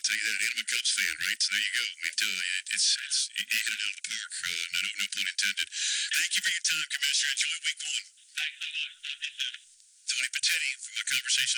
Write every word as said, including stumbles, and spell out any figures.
tell you that. And I'm a Cubs fan, right? So there you go. I mean, uh, it, it's it's you hit it out of the park. Uh, no, no pun intended. Thank you for your time, Commissioner. Enjoy week one. Tony Patetti from a conversation.